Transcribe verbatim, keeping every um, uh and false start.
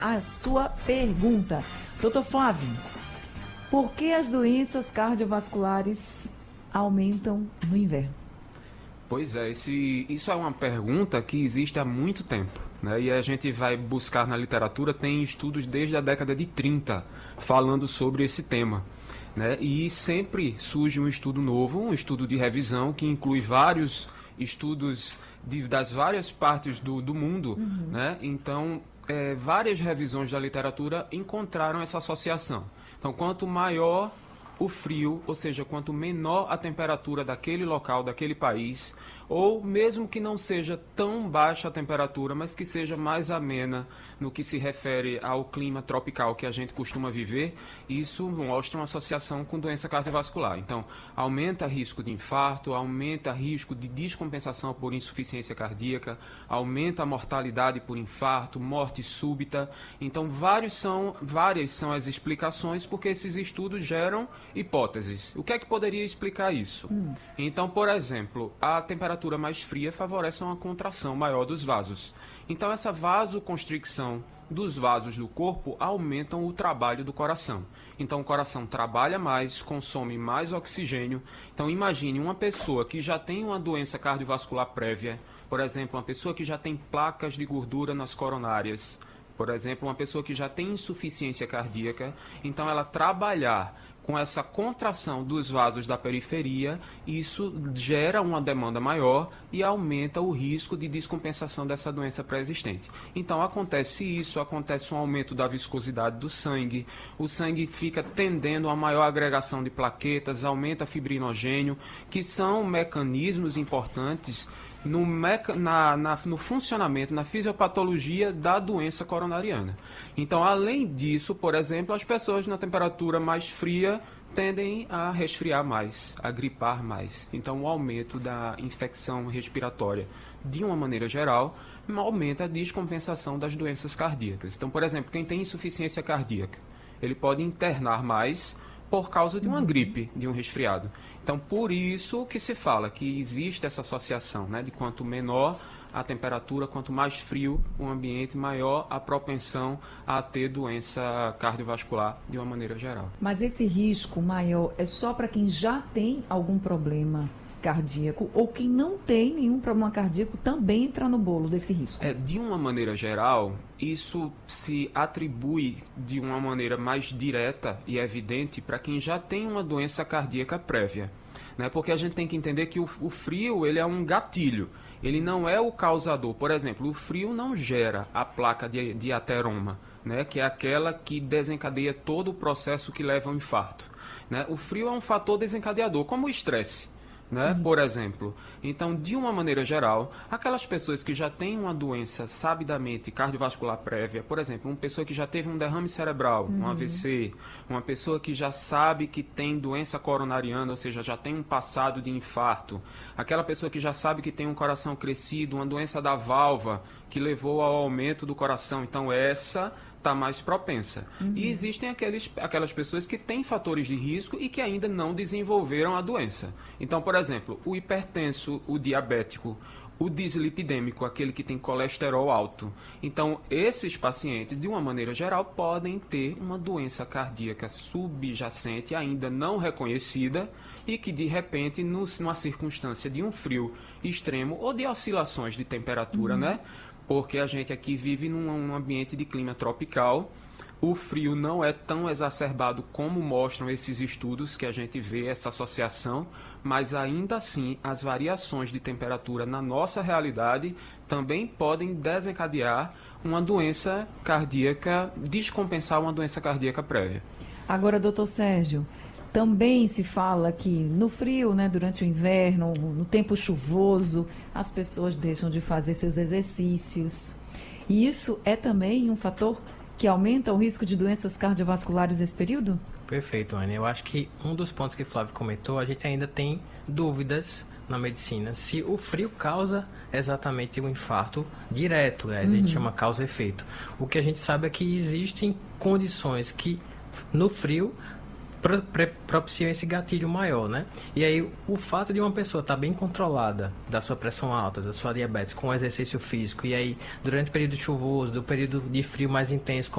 a sua pergunta. Doutor Flávio, por que as doenças cardiovasculares aumentam no inverno? Pois é, esse, isso é uma pergunta que existe há muito tempo, né? E a gente vai buscar na literatura, tem estudos desde a década de trinta falando sobre esse tema, né? E sempre surge um estudo novo, um estudo de revisão que inclui vários estudos de, das várias partes do, do mundo, uhum. né? Então, é, várias revisões da literatura encontraram essa associação. Então, quanto maior o frio, ou seja, quanto menor a temperatura daquele local, daquele país, ou mesmo que não seja tão baixa a temperatura, mas que seja mais amena no que se refere ao clima tropical que a gente costuma viver, isso mostra uma associação com doença cardiovascular. Então, aumenta risco de infarto, aumenta risco de descompensação por insuficiência cardíaca, aumenta a mortalidade por infarto, morte súbita. Então, vários são, várias são as explicações porque esses estudos geram hipóteses. O que é que poderia explicar isso? Hum. Então, por exemplo, a temperatura mais fria favorece uma contração maior dos vasos. Então, essa vasoconstricção dos vasos do corpo aumentam o trabalho do coração. Então, o coração trabalha mais, consome mais oxigênio. Então, imagine uma pessoa que já tem uma doença cardiovascular prévia, por exemplo, uma pessoa que já tem placas de gordura nas coronárias, por exemplo, uma pessoa que já tem insuficiência cardíaca, então ela trabalhar com essa contração dos vasos da periferia, isso gera uma demanda maior e aumenta o risco de descompensação dessa doença pré-existente. Então acontece isso, acontece um aumento da viscosidade do sangue, o sangue fica tendendo a maior agregação de plaquetas, aumenta fibrinogênio, que são mecanismos importantes No, meca... na, na, no funcionamento, na fisiopatologia da doença coronariana. Então, além disso, por exemplo, as pessoas na temperatura mais fria tendem a resfriar mais, a gripar mais. Então, o aumento da infecção respiratória, de uma maneira geral, aumenta a descompensação das doenças cardíacas. Então, por exemplo, quem tem insuficiência cardíaca, ele pode internar mais por causa de uma gripe, de um resfriado. Então, por isso que se fala que existe essa associação, né, de quanto menor a temperatura, quanto mais frio o ambiente, maior a propensão a ter doença cardiovascular de uma maneira geral. Mas esse risco maior é só para quem já tem algum problema cardíaco ou quem não tem nenhum problema cardíaco também entra no bolo desse risco? É, de uma maneira geral, isso se atribui de uma maneira mais direta e evidente para quem já tem uma doença cardíaca prévia, né? Porque a gente tem que entender que o, o frio ele é um gatilho, ele não é o causador. Por exemplo, o frio não gera a placa de, de ateroma, né? Que é aquela que desencadeia todo o processo que leva ao infarto, né? O frio é um fator desencadeador, como o estresse, né? Por exemplo. Então, de uma maneira geral, aquelas pessoas que já têm uma doença sabidamente cardiovascular prévia, por exemplo, uma pessoa que já teve um derrame cerebral, uhum. um A V C, uma pessoa que já sabe que tem doença coronariana, ou seja, já tem um passado de infarto, aquela pessoa que já sabe que tem um coração crescido, uma doença da válvula que levou ao aumento do coração, então essa está mais propensa. Uhum. E existem aqueles, aquelas pessoas que têm fatores de risco e que ainda não desenvolveram a doença. Então, por exemplo, o hipertenso, o diabético, o dislipidêmico, aquele que tem colesterol alto. Então, esses pacientes, de uma maneira geral, podem ter uma doença cardíaca subjacente, ainda não reconhecida, e que, de repente, no, numa circunstância de um frio extremo ou de oscilações de temperatura, uhum. né? Porque a gente aqui vive num, num ambiente de clima tropical, o frio não é tão exacerbado como mostram esses estudos que a gente vê, essa associação, mas ainda assim as variações de temperatura na nossa realidade também podem desencadear uma doença cardíaca, descompensar uma doença cardíaca prévia. Agora, doutor Sérgio, também se fala que no frio, né, durante o inverno, no tempo chuvoso, as pessoas deixam de fazer seus exercícios. E isso é também um fator que aumenta o risco de doenças cardiovasculares nesse período? Perfeito, Anny. Eu acho que um dos pontos que o Flávio comentou, a gente ainda tem dúvidas na medicina se o frio causa exatamente um infarto direto, né? A gente uhum. chama causa-efeito. O que a gente sabe é que existem condições que no frio propiciam esse gatilho maior, né? E aí, o fato de uma pessoa estar bem controlada da sua pressão alta, da sua diabetes, com exercício físico, e aí, durante o período chuvoso, do período de frio mais intenso,